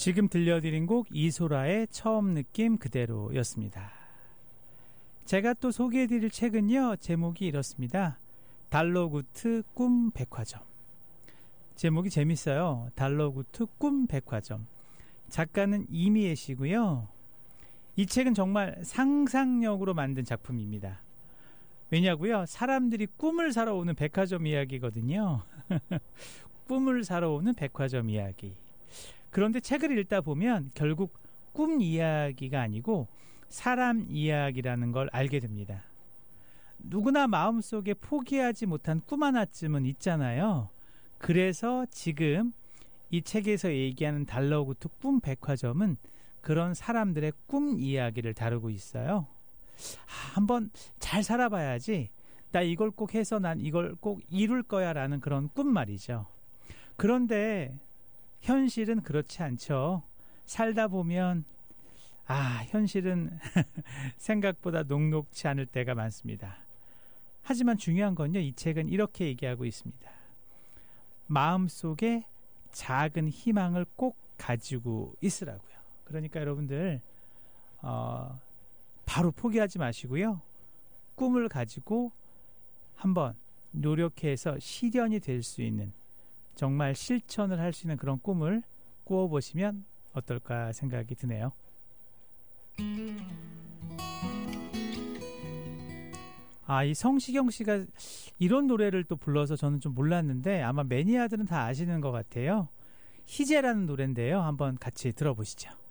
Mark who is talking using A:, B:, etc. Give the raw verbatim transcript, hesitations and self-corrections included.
A: 지금 들려드린 곡 이소라의 처음 느낌 그대로였습니다. 제가 또 소개해드릴 책은요, 제목이 이렇습니다. 달러구트 꿈 백화점. 제목이 재밌어요. 달러구트 꿈 백화점. 작가는 이미애 씨고요. 이 책은 정말 상상력으로 만든 작품입니다. 왜냐고요? 사람들이 꿈을 사러 오는 백화점 이야기거든요. 꿈을 사러 오는 백화점 이야기. 그런데 책을 읽다 보면 결국 꿈 이야기가 아니고 사람 이야기라는 걸 알게 됩니다. 누구나 마음속에 포기하지 못한 꿈 하나쯤은 있잖아요. 그래서 지금 이 책에서 얘기하는 달러구트 꿈 백화점은 그런 사람들의 꿈 이야기를 다루고 있어요. 아, 한번 잘 살아봐야지. 나 이걸 꼭 해서 난 이걸 꼭 이룰 거야 라는 그런 꿈 말이죠. 그런데 현실은 그렇지 않죠. 살다 보면 아, 현실은 생각보다 녹록치 않을 때가 많습니다. 하지만 중요한 건요, 이 책은 이렇게 얘기하고 있습니다. 마음속에 작은 희망을 꼭 가지고 있으라고요. 그러니까 여러분들 어, 바로 포기하지 마시고요. 꿈을 가지고 한번 노력해서 실현이 될 수 있는, 정말 실천을 할 수 있는 그런 꿈을 꾸어보시면 어떨까 생각이 드네요. 아, 이 성시경 씨가 이런 노래를 또 불러서 저는 좀 몰랐는데 아마 매니아들은 다 아시는 것 같아요. 희재라는 노래인데요. 한번 같이 들어보시죠.